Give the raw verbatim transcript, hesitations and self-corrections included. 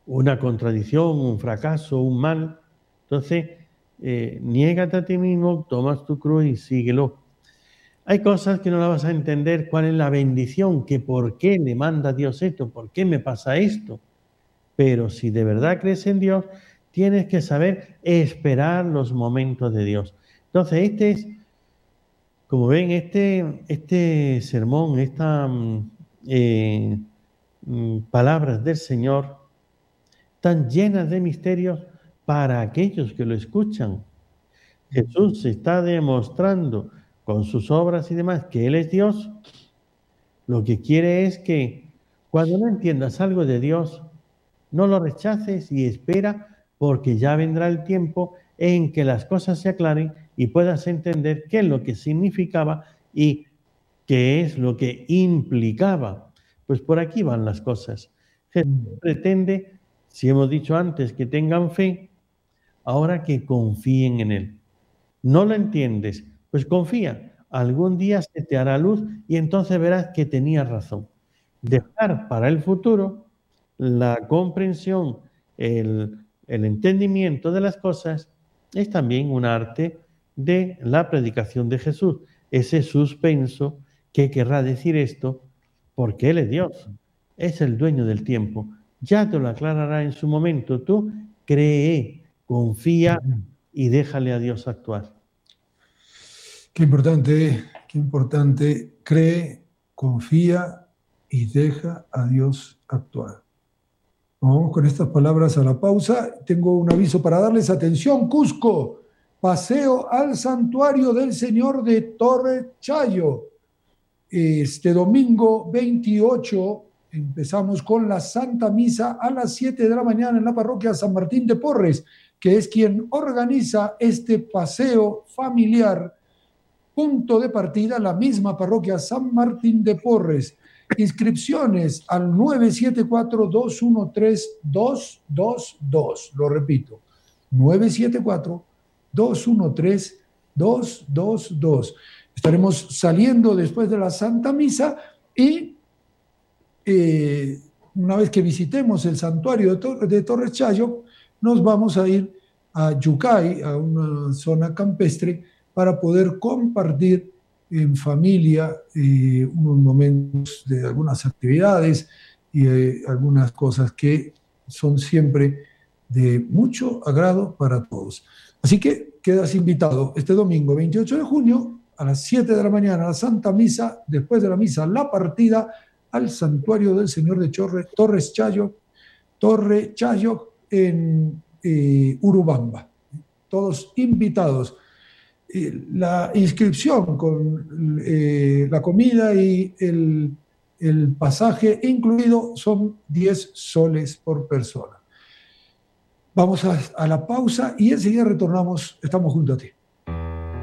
una contradicción, un fracaso, un mal. Entonces, eh, niégate a ti mismo, tomas tu cruz y síguelo. Hay cosas que no las vas a entender, cuál es la bendición, que por qué le manda Dios esto, por qué me pasa esto. Pero si de verdad crees en Dios, tienes que saber esperar los momentos de Dios. Entonces, este es, como ven, este, este sermón, estas eh, palabras del Señor, están llenas de misterios para aquellos que lo escuchan. Jesús se está demostrando con sus obras y demás que Él es Dios. Lo que quiere es que cuando no entiendas algo de Dios, no lo rechaces y espera, porque ya vendrá el tiempo en que las cosas se aclaren y puedas entender qué es lo que significaba y qué es lo que implicaba. Pues por aquí van las cosas. Jesús pretende, si hemos dicho antes, que tengan fe, ahora que confíen en Él. ¿No lo entiendes? Pues confía. Algún día se te hará luz y entonces verás que tenías razón. Dejar para el futuro la comprensión, el, el entendimiento de las cosas es también un arte de la predicación de Jesús. Ese suspenso, ¿qué querrá decir esto? Porque Él es Dios, es el dueño del tiempo. Ya te lo aclarará en su momento. Tú cree, confía y déjale a Dios actuar. Qué importante, qué importante. Cree, confía y deja a Dios actuar. Vamos con estas palabras a la pausa. Tengo un aviso para darles atención. Cusco, paseo al santuario del Señor de Torre Chayo. Este domingo veintiocho empezamos con la Santa Misa a las siete de la mañana en la parroquia San Martín de Porres, que es quien organiza este paseo familiar. Punto de partida, la misma parroquia San Martín de Porres. Inscripciones al nueve siete cuatro, dos uno tres, dos dos dos. Lo repito, nueve siete cuatro, dos uno tres, dos dos dos. Estaremos saliendo después de la Santa Misa y eh, una vez que visitemos el santuario de, Tor de Torre Chayo, nos vamos a ir a Yucay, a una zona campestre, para poder compartir en familia eh, unos momentos de algunas actividades y eh, algunas cosas que son siempre de mucho agrado para todos. Así que quedas invitado este domingo veintiocho de junio a las siete de la mañana a la Santa Misa, después de la misa la partida al Santuario del Señor de Chorre, Torres Chayo, Torre Chayo en eh, Urubamba. Todos invitados. La inscripción con eh, la comida y el, el pasaje incluido son diez soles por persona. Vamos a, a la pausa y enseguida retornamos. Estamos junto a ti.